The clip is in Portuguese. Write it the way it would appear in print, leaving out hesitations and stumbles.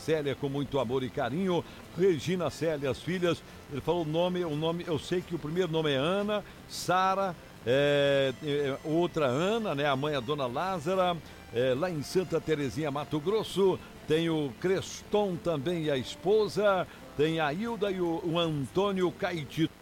Célia com muito amor e carinho. Regina Célia, as filhas. Ele falou o nome, eu sei que o primeiro nome é Ana, Sara, outra Ana, né? A mãe é a Dona Lázara, lá em Santa Terezinha, Mato Grosso. Tem o Creston também e a esposa. Tem a Hilda e o Antônio Caetito.